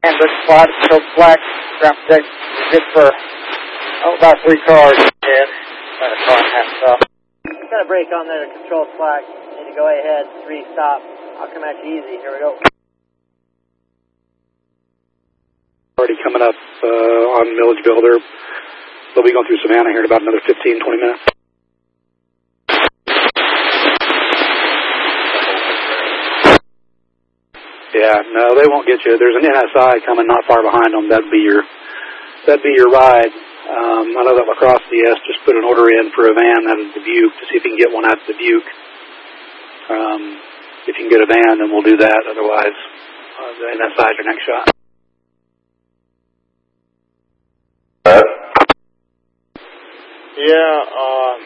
And the spot, so black, ground protection, good for, about 3 cars. Yeah, about a car and a half stop. Got a brake on there to control slack. Need to go ahead, 3 stop. I'll come at you easy. Here we go. Already coming up on Milledgeville. They'll be going through Savannah here in about another 15, 20 minutes. Yeah, no, they won't get you. There's an NSI coming not far behind them. That'd be your ride. I know that La Crosse DS just put an order in for a van out of Dubuque to see if you can get one out of Dubuque. If you can get a van, then we'll do that. Otherwise, the NSI is your next shot. Yeah,